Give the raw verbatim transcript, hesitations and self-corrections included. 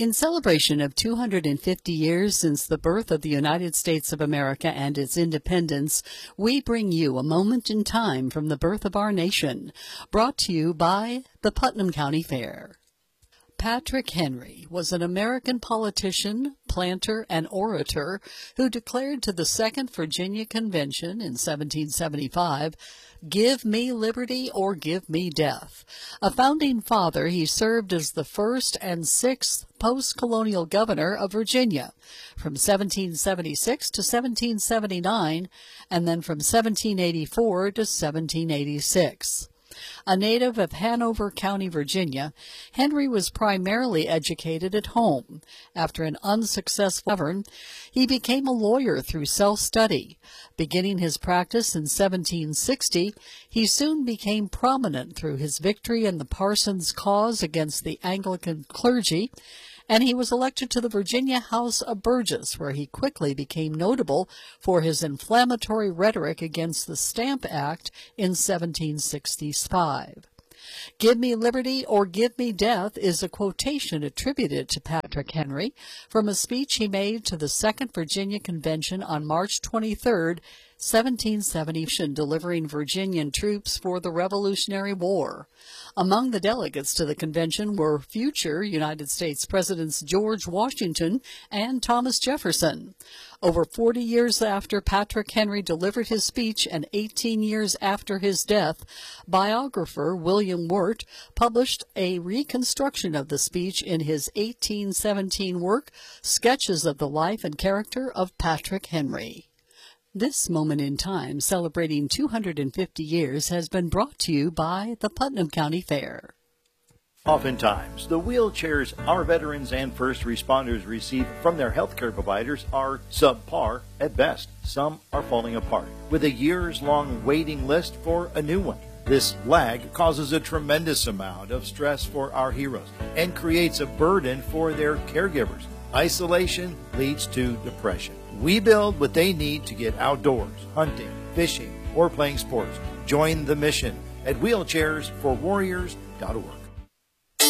In celebration of two hundred fifty years since the birth of the United States of America and its independence, we bring you a moment in time from the birth of our nation, brought to you by the Putnam County Fair. Patrick Henry was an American politician, planter, and orator who declared to the Second Virginia Convention in seventeen seventy-five, "Give me liberty or give me death." A founding father, he served as the first and sixth post-colonial governor of Virginia from seventeen seventy-six to seventeen seventy-nine, and then from seventeen eighty-four to seventeen eighty-six. A native of Hanover County, Virginia, Henry was primarily educated at home. After an unsuccessful governor, he became a lawyer through self-study. Beginning his practice in seventeen sixty, he soon became prominent through his victory in the Parsons cause against the Anglican clergy, and he was elected to the Virginia House of Burgess, where he quickly became notable for his inflammatory rhetoric against the Stamp Act in seventeen sixty-five. "Give me liberty or give me death" is a quotation attributed to Patrick Henry from a speech he made to the Second Virginia Convention on March twenty-third, seventeen seventy, delivering Virginian troops for the Revolutionary War. Among the delegates to the convention were future United States Presidents George Washington and Thomas Jefferson. Over forty years after Patrick Henry delivered his speech and eighteen years after his death, biographer William Wirt published a reconstruction of the speech in his eighteen seventeen work, Sketches of the Life and Character of Patrick Henry. This moment in time, celebrating two hundred fifty years, has been brought to you by the Putnam County Fair. Oftentimes, the wheelchairs our veterans and first responders receive from their healthcare providers are subpar at best. Some are falling apart, with a years-long waiting list for a new one. This lag causes a tremendous amount of stress for our heroes and creates a burden for their caregivers. Isolation leads to depression. We build what they need to get outdoors, hunting, fishing, or playing sports. Join the mission at wheelchairs for warriors dot org.